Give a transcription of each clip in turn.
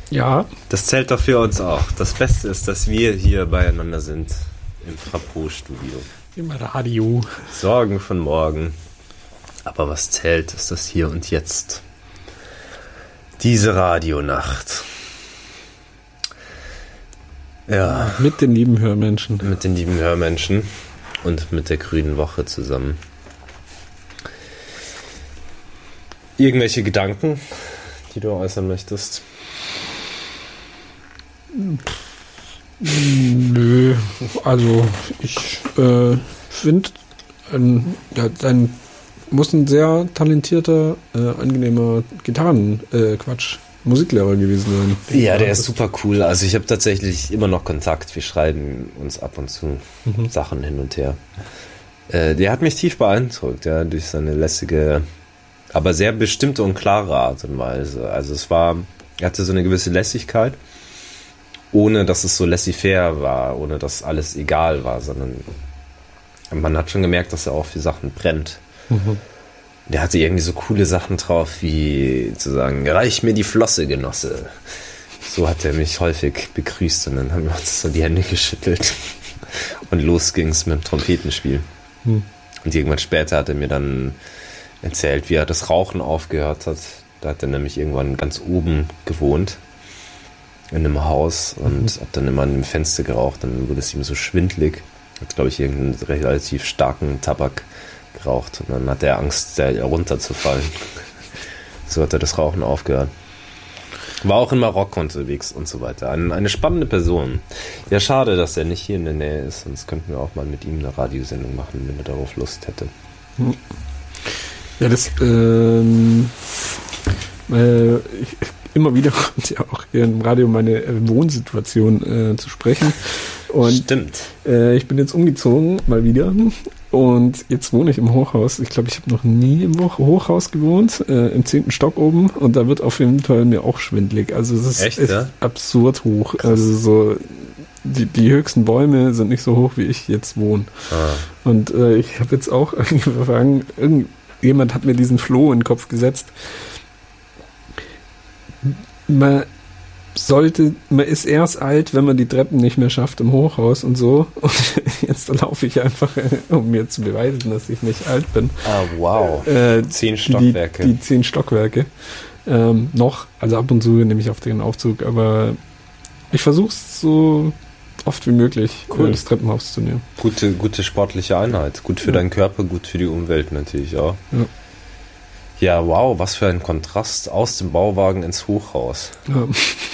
Ja. Das zählt doch für uns auch. Das Beste ist, dass wir hier beieinander sind im Frappot-Studio. Im Radio. Sorgen von morgen. Aber was zählt, ist das Hier und Jetzt. Diese Radionacht. Ja. Mit den lieben Hörmenschen. Mit den lieben Hörmenschen und mit der Grünen Woche zusammen. Irgendwelche Gedanken, die du äußern möchtest? Nö, also ich finde, muss ein sehr talentierter, angenehmer Musiklehrer gewesen sein. Ja, der ist super cool. Also ich habe tatsächlich immer noch Kontakt. Wir schreiben uns ab und zu Sachen hin und her. Der hat mich tief beeindruckt, ja, durch seine lässige, aber sehr bestimmte und klare Art und Weise. Also er hatte so eine gewisse Lässigkeit, ohne dass es so laissez-faire war, ohne dass alles egal war, sondern man hat schon gemerkt, dass er auch für Sachen brennt. Der hatte irgendwie so coole Sachen drauf, wie zu sagen, reich mir die Flosse, Genosse. So hat er mich häufig begrüßt und dann haben wir uns so die Hände geschüttelt und los ging's mit dem Trompetenspiel. Und irgendwann später hat er mir dann erzählt, wie er das Rauchen aufgehört hat. Da hat er nämlich irgendwann ganz oben gewohnt in einem Haus und hat dann immer an dem Fenster geraucht, dann wurde es ihm so schwindlig. Hat, glaube ich, irgendeinen relativ starken Tabak geraucht und dann hat er Angst, runterzufallen. So hat er das Rauchen aufgehört. War auch in Marokko unterwegs und so weiter. Eine spannende Person. Ja, schade, dass er nicht hier in der Nähe ist, sonst könnten wir auch mal mit ihm eine Radiosendung machen, wenn er darauf Lust hätte. Ja, immer wieder kommt ja auch hier im Radio meine Wohnsituation zu sprechen. Und stimmt. Ich bin jetzt umgezogen, mal wieder. Und jetzt wohne ich im Hochhaus. Ich glaube, ich habe noch nie im Hochhaus gewohnt, im 10. Stock oben. Und da wird auf jeden Fall mir auch schwindelig. Also es ist echt ja? absurd hoch. Krass. Also so die höchsten Bäume sind nicht so hoch, wie ich jetzt wohne. Und ich habe jetzt auch angefangen, irgendjemand hat mir diesen Floh in den Kopf gesetzt. Man ist erst alt, wenn man die Treppen nicht mehr schafft im Hochhaus und so. Und jetzt laufe ich einfach, um mir zu beweisen, dass ich nicht alt bin. Ah, wow. 10 Stockwerke. Die 10 Stockwerke. Noch, also ab und zu nehme ich auf den Aufzug, aber ich versuche es so oft wie möglich, das Treppenhaus zu nehmen. Gute sportliche Einheit. Gut für deinen Körper, gut für die Umwelt natürlich auch. Ja. Ja, wow, was für ein Kontrast aus dem Bauwagen ins Hochhaus. Ja.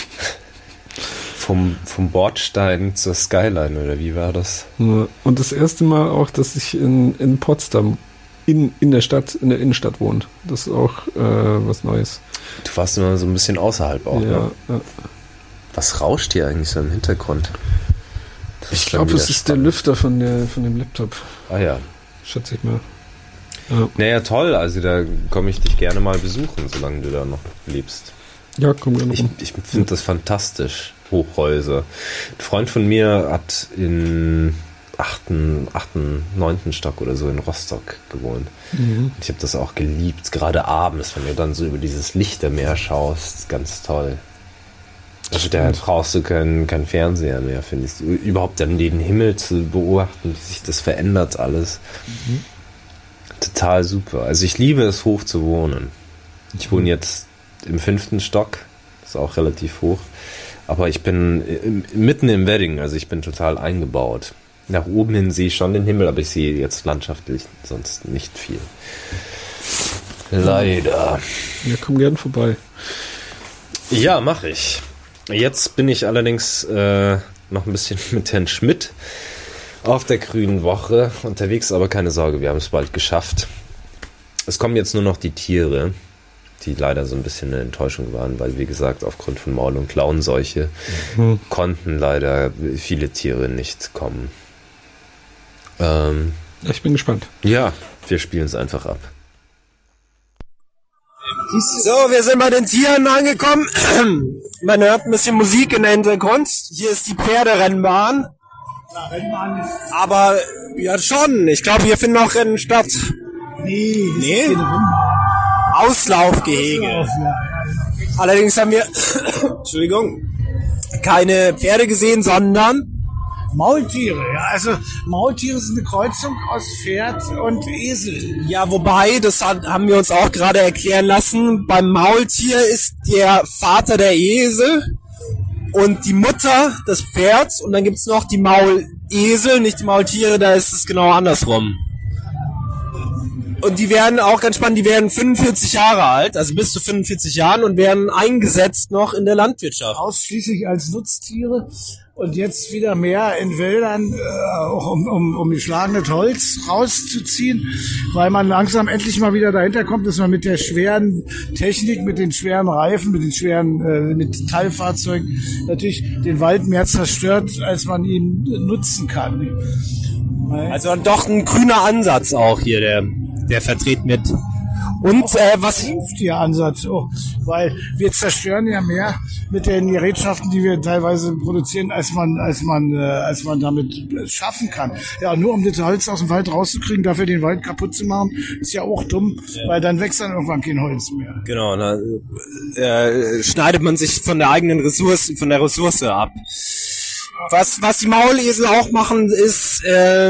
Vom Bordstein zur Skyline, oder wie war das? Ja. Und das erste Mal auch, dass ich in Potsdam in der Innenstadt wohne. Das ist auch was Neues. Du warst immer so ein bisschen außerhalb auch, ne? Ja. Was rauscht hier eigentlich so im Hintergrund? Ich glaube, es ist der Lüfter von dem Laptop. Ah ja. Schätze ich mal. Ja. Naja, toll. Also da komme ich dich gerne mal besuchen, solange du da noch lebst. Ja, komm gerne rum. Ich finde das fantastisch, Hochhäuser. Ein Freund von mir hat in 8., 9. Stock oder so in Rostock gewohnt. Ich habe das auch geliebt, gerade abends, wenn du dann so über dieses Lichtermeer schaust. Ganz toll. Also da brauchst du keinen Fernseher mehr, finde ich. Überhaupt dann den Himmel zu beobachten, wie sich das verändert alles. Total super. Also ich liebe es, hoch zu wohnen. Ich wohne jetzt im 5. Stock. Das ist auch relativ hoch. Aber ich bin mitten im Wedding. Also ich bin total eingebaut. Nach oben hin sehe ich schon den Himmel, aber ich sehe jetzt landschaftlich sonst nicht viel. Leider. Ja, komm gern vorbei. Ja, mache ich. Jetzt bin ich allerdings noch ein bisschen mit Herrn Schmidt auf der Grünen Woche unterwegs, aber keine Sorge, wir haben es bald geschafft. Es kommen jetzt nur noch die Tiere, die leider so ein bisschen eine Enttäuschung waren, weil, wie gesagt, aufgrund von Maul- und Klauenseuche konnten leider viele Tiere nicht kommen. Ich bin gespannt. Ja, wir spielen es einfach ab. So, wir sind bei den Tieren angekommen. Man hört ein bisschen Musik im Hintergrund. Hier ist die Pferderennbahn. Aber ja schon, ich glaube, hier finden auch Rennen statt. Nee? Auslaufgehege. Allerdings haben wir, Entschuldigung, keine Pferde gesehen, sondern Maultiere, ja. Also Maultiere sind eine Kreuzung aus Pferd und Esel. ja, wobei, das haben wir uns auch gerade erklären lassen, beim Maultier ist der Vater der Esel und die Mutter das Pferd und dann gibt's noch die Maulesel, nicht die Maultiere, da ist es genau andersrum. Und die werden auch ganz spannend, die werden 45 Jahre alt, also bis zu 45 Jahren und werden eingesetzt noch in der Landwirtschaft. Ausschließlich als Nutztiere und jetzt wieder mehr in Wäldern, auch um geschlagenes Holz rauszuziehen, weil man langsam endlich mal wieder dahinter kommt, dass man mit der schweren Technik, mit den schweren Reifen, mit den schweren Metallfahrzeugen natürlich den Wald mehr zerstört, als man ihn nutzen kann. Also doch ein grüner Ansatz auch hier, der vertreten wird. Und was hilft Ihr Ansatz? Oh, weil wir zerstören ja mehr mit den Gerätschaften, die wir teilweise produzieren, als man damit schaffen kann. Ja, nur um das Holz aus dem Wald rauszukriegen, dafür den Wald kaputt zu machen, ist ja auch dumm, weil dann wächst dann irgendwann kein Holz mehr. Genau, da schneidet man sich von der eigenen Ressource ab. Was die Maulesel auch machen, ist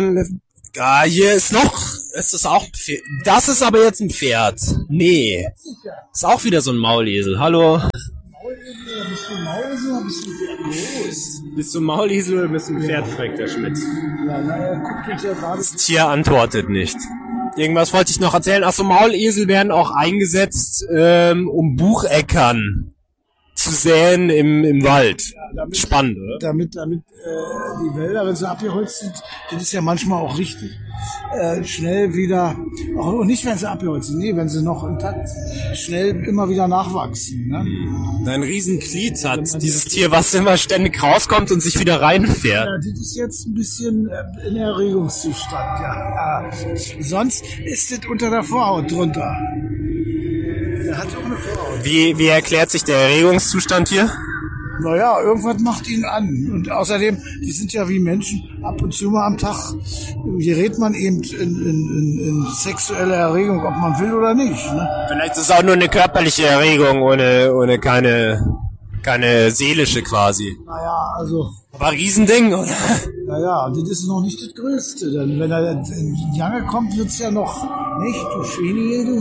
hier ist es auch ein Pferd. Das ist aber jetzt ein Pferd. Nee. Ist auch wieder so ein Maulesel. Hallo. Bist du ein Maulesel oder bist du ein Pferd? Groß. Bist du ein Maulesel oder bist du ein Pferd, fragt der Schmidt. Ja, naja, guck mich ja gerade. Das Tier antwortet nicht. Irgendwas wollte ich noch erzählen. Achso, Maulesel werden auch eingesetzt, um Bucheckern zu säen im Wald. Ja, spannend, oder? Damit die Wälder, wenn sie abgeholzt sind, das ist ja manchmal auch richtig, schnell wieder, auch nicht wenn sie abgeholzt sind, nee, wenn sie noch intakt sind, schnell immer wieder nachwachsen. Ne? Ein Riesenglied hat dieses Tier, was immer ständig rauskommt und sich wieder reinfährt. Ja, das ist jetzt ein bisschen in Erregungszustand, ja. Sonst ist das unter der Vorhaut drunter. Der hat auch eine Vorhaut. Wie erklärt sich der Erregungszustand hier? Naja, irgendwas macht ihn an. Und außerdem, die sind ja wie Menschen, ab und zu mal am Tag gerät man eben in sexuelle Erregung, ob man will oder nicht. Ne? Vielleicht ist es auch nur eine körperliche Erregung, ohne keine seelische quasi. Naja, also... Aber Riesending, oder? Naja, das ist noch nicht das Größte. Denn wenn er in die Jange kommt, wird's ja noch nicht, du Schweine, du.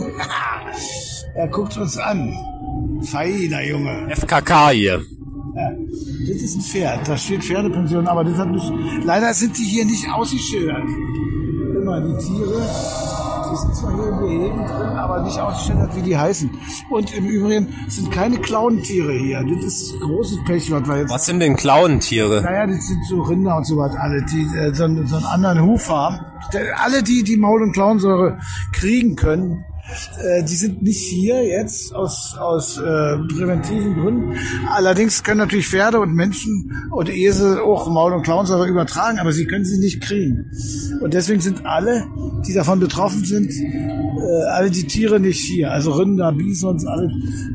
Er guckt uns an. Feiner Junge. FKK hier. Ja, das ist ein Pferd, da steht Pferdepension, aber das hat nicht, leider sind die hier nicht ausgeschildert. Immer die Tiere, die sind zwar hier im Gehegen drin, aber nicht ausgeschildert, wie die heißen. Und im Übrigen sind keine Klauentiere hier. Das ist großes Pech, was wir jetzt... Was sind denn Klauentiere? Naja, das sind so Rinder und so was, alle, die so einen anderen Huf haben. Alle, die Maul- und Klauensäure kriegen können, die sind nicht hier jetzt aus präventiven Gründen. Allerdings können natürlich Pferde und Menschen und Esel auch Maul- und Klauensäure übertragen, aber sie können sie nicht kriegen. Und deswegen sind alle, die davon betroffen sind, alle die Tiere nicht hier. Also Rinder, Bisons, alle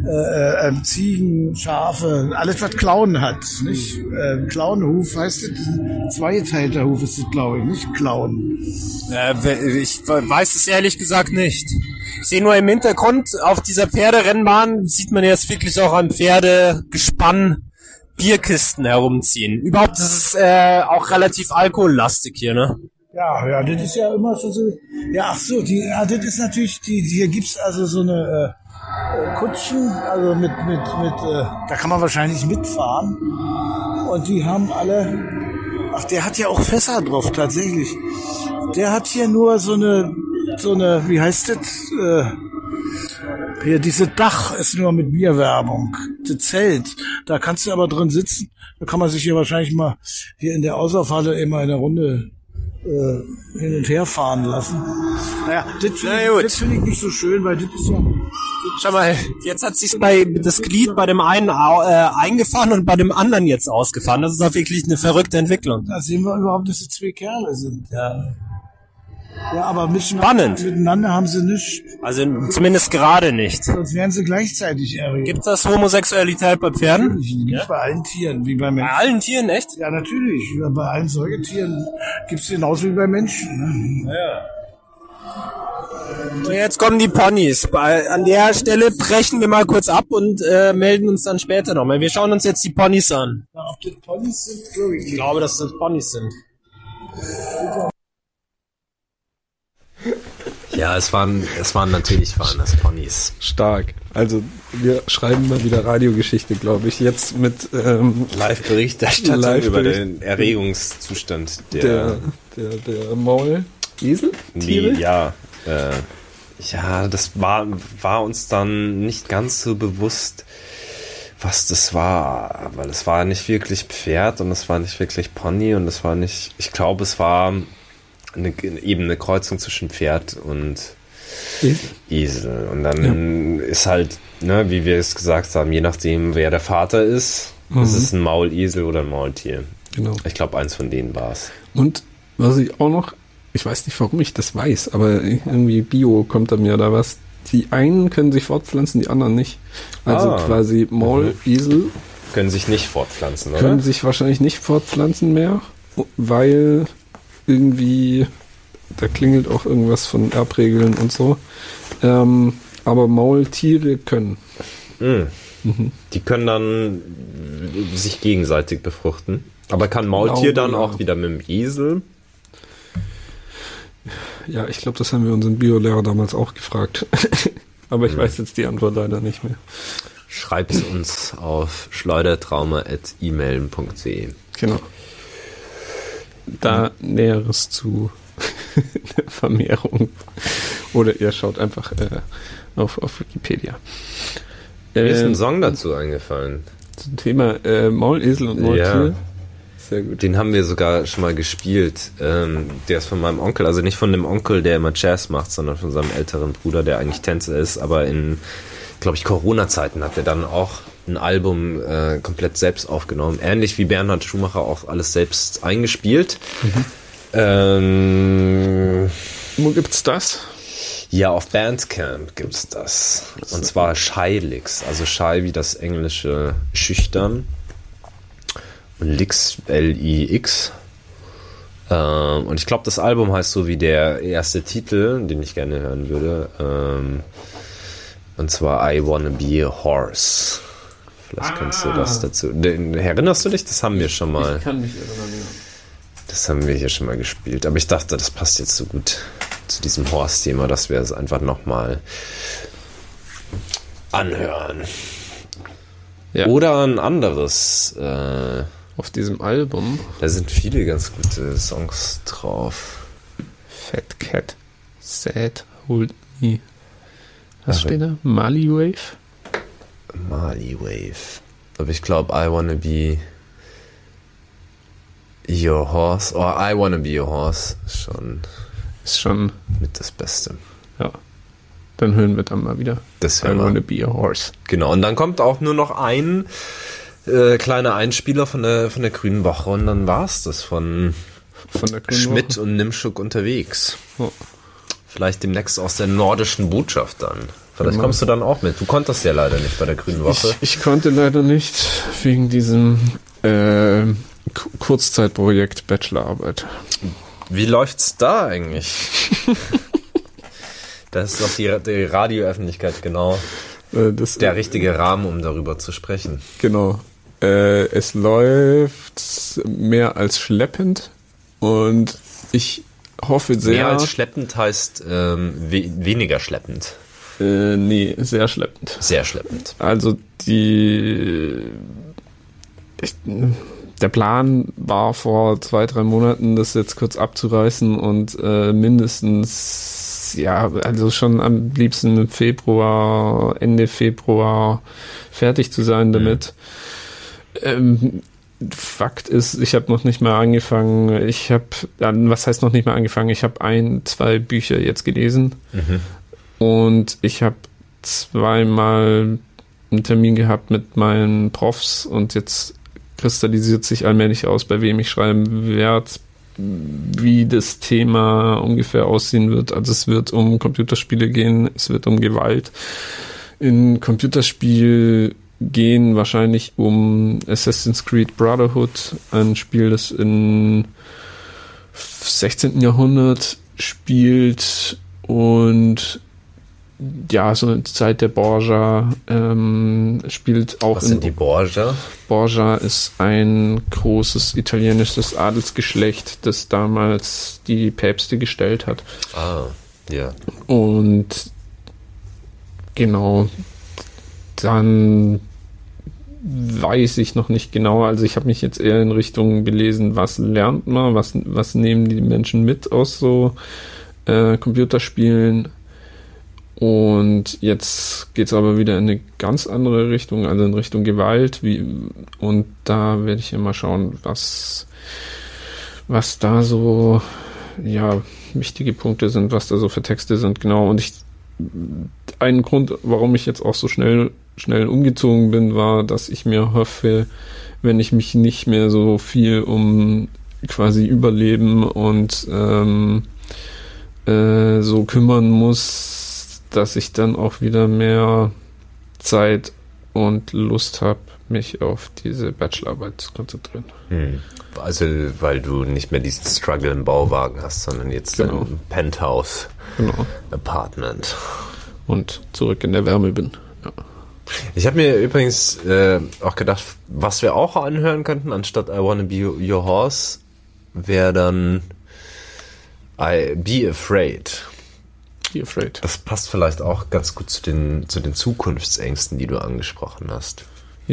Ziegen, Schafe, alles was Klauen hat. Nicht? Klauenhuf heißt das, zweigeteilter Huf ist das, glaube ich, nicht Klauen. Ich weiß es ehrlich gesagt nicht. Ich sehe nur im Hintergrund, auf dieser Pferderennbahn sieht man jetzt wirklich auch an Pferdegespann Bierkisten herumziehen. Überhaupt ist es auch relativ alkohollastig hier, ne? Ja, das ist ja immer schon so. Ja, ach so, das ist natürlich, hier gibt's also so eine Kutschen, also mit da kann man wahrscheinlich mitfahren. Und die haben alle, ach, der hat ja auch Fässer drauf, tatsächlich. Der hat hier nur so eine, wie heißt das? Hier, dieses Dach ist nur mit Bierwerbung. Das Zelt, da kannst du aber drin sitzen. Da kann man sich hier wahrscheinlich mal hier in der Auslaufhalle immer in der Runde hin und her fahren lassen. Naja, das finde ich nicht so schön, weil das ist ja... Schau mal, jetzt hat sich's das Glied bei dem einen eingefahren und bei dem anderen jetzt ausgefahren. Das ist auch wirklich eine verrückte Entwicklung. Da sehen wir überhaupt, dass es zwei Kerle sind. Ja, aber miteinander haben sie nichts. Also zumindest gerade nicht. Sonst wären sie gleichzeitig erregt. Gibt das Homosexualität bei Pferden? Nicht bei allen Tieren, wie bei Menschen. Bei allen Tieren, echt? Ja, natürlich. Bei allen Säugetieren gibt's genauso wie bei Menschen. Ne? Ja. So, jetzt kommen die Ponys. An der Stelle brechen wir mal kurz ab und melden uns dann später nochmal. Wir schauen uns jetzt die Ponys an. Ja, ob das Ponys sind, glaube ich. Ich glaube, dass das Ponys sind. Ja, es waren das Ponys. Stark. Also wir schreiben mal wieder Radiogeschichte, glaube ich. Jetzt mit Live-Berichterstattung über den Erregungszustand der Maulesel? Nee, ja. Ja, das war uns dann nicht ganz so bewusst, was das war. Weil es war nicht wirklich Pferd und es war nicht wirklich Pony und es war nicht, ich glaube, es war eine Kreuzung zwischen Pferd und Esel. Und dann ist halt, ne, wie wir es gesagt haben, je nachdem, wer der Vater ist, ist es ein Maulesel oder ein Maultier. Genau. Ich glaube, eins von denen war es. Und was ich auch noch, ich weiß nicht, warum ich das weiß, aber irgendwie Bio kommt da mir da was. Die einen können sich fortpflanzen, die anderen nicht. Also quasi Maulesel können sich nicht fortpflanzen, oder? Können sich wahrscheinlich nicht fortpflanzen mehr, weil irgendwie, da klingelt auch irgendwas von Erbregeln und so. Aber Maultiere können. Die können dann sich gegenseitig befruchten. Aber kann Maultier dann auch wieder mit dem Esel? Ja, ich glaube, das haben wir unseren Biolehrer damals auch gefragt. Aber ich weiß jetzt die Antwort leider nicht mehr. Schreibt uns auf schleudertrauma@email.de. Genau. Da Näheres zu der Vermehrung. Oder ihr schaut einfach auf Wikipedia. Mir ist ein Song dazu eingefallen. Zum Thema Maulesel und Maultier. Ja. Sehr gut. Den haben wir sogar schon mal gespielt. Der ist von meinem Onkel, also nicht von dem Onkel, der immer Jazz macht, sondern von seinem älteren Bruder, der eigentlich Tänzer ist. Aber in, glaube ich, Corona-Zeiten hat er dann auch ein Album komplett selbst aufgenommen. Ähnlich wie Bernhard Schumacher auch alles selbst eingespielt. Wo gibt's das? Ja, auf Bandcamp gibt's das. Und zwar Shylix. Also Shy wie das englische Schüchtern. Und Lix, L-I-X. Und ich glaube, das Album heißt so wie der erste Titel, den ich gerne hören würde. Und zwar I Wanna Be a Horse. Vielleicht kannst du das dazu. Erinnerst du dich? Das haben wir schon mal. Ich kann mich erinnern, ja. Das haben wir hier schon mal gespielt. Aber ich dachte, das passt jetzt so gut zu diesem Horse-Thema, dass wir es einfach nochmal anhören. Ja. Oder ein anderes. Auf diesem Album. Da sind viele ganz gute Songs drauf. Fat Cat, Sad, Hold Me. Was steht da? Mali Wave? Mali Wave. Aber ich glaube, I Wanna Be Your Horse. Or I Wanna Be Your Horse. Ist schon mit das Beste. Ja. Dann hören wir dann mal wieder. Das I Wanna Be a Horse. Genau. Und dann kommt auch nur noch ein kleiner Einspieler von der Grünen Woche und dann war's das von der Grünen Schmidt Woche. und Nimschuk unterwegs. Oh. Vielleicht demnächst aus der nordischen Botschaft dann. Vielleicht kommst du dann auch mit. Du konntest ja leider nicht bei der Grünen Woche. Ich konnte leider nicht wegen diesem Kurzzeitprojekt Bachelorarbeit. Wie läuft's da eigentlich? Das ist doch die Radioöffentlichkeit genau der richtige Rahmen, um darüber zu sprechen. Genau. Es läuft mehr als schleppend und ich hoffe sehr... Mehr als schleppend heißt weniger schleppend. Nee, sehr schleppend. Sehr schleppend. Also der Plan war vor 2-3 Monaten, das jetzt kurz abzureißen und mindestens, ja, also schon am liebsten im Februar, Ende Februar fertig zu sein damit. Fakt ist, ich habe noch nicht mal angefangen. Was heißt noch nicht mal angefangen? Ich habe 1-2 Bücher jetzt gelesen. Und ich habe 2-mal einen Termin gehabt mit meinen Profs und jetzt kristallisiert sich allmählich aus, bei wem ich schreiben werde, wie das Thema ungefähr aussehen wird. Also es wird um Computerspiele gehen, es wird um Gewalt in Computerspiel gehen, wahrscheinlich um Assassin's Creed Brotherhood, ein Spiel, das im 16. Jahrhundert spielt Und ja, so eine Zeit der Borgia spielt auch. Was sind die Borgia? Borgia ist ein großes italienisches Adelsgeschlecht, das damals die Päpste gestellt hat. Ah, ja. Und genau, dann weiß ich noch nicht genau. Also ich habe mich jetzt eher in Richtung belesen, was lernt man, was nehmen die Menschen mit aus so Computerspielen. Und jetzt geht es aber wieder in eine ganz andere Richtung, also in Richtung Gewalt. Und da werde ich immer schauen, was da so wichtige Punkte sind, was da so für Texte sind, genau. Und ein Grund, warum ich jetzt auch so schnell umgezogen bin, war, dass ich mir hoffe, wenn ich mich nicht mehr so viel um quasi Überleben und so kümmern muss, dass ich dann auch wieder mehr Zeit und Lust habe, mich auf diese Bachelorarbeit zu konzentrieren. Also, weil du nicht mehr diesen Struggle im Bauwagen hast, sondern jetzt ein Penthouse Apartment. Und zurück in der Wärme bin. Ja. Ich habe mir übrigens auch gedacht, was wir auch anhören könnten, anstatt I Wanna Be Your Horse, wäre dann Be Afraid. Be Afraid. Das passt vielleicht auch ganz gut zu den Zukunftsängsten, die du angesprochen hast.